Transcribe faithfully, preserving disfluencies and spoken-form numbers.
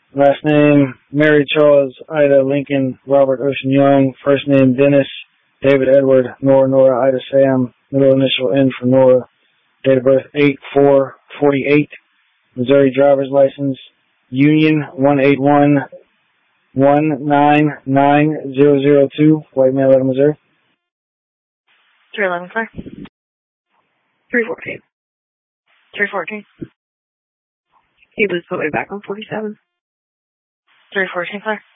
Last name, Mary Charles, Ida Lincoln, Robert Ocean Young. First name, Dennis, David Edward, Nora Nora, Ida Sam. Middle initial N for Nora. Date of birth, eight four forty-eight. Missouri driver's license, Union one eight one one nine nine zero zero two. White male out of Missouri. three eleven, clear. three fourteen. three fourteen. He was put me back on forty-seven. three fourteen, clear.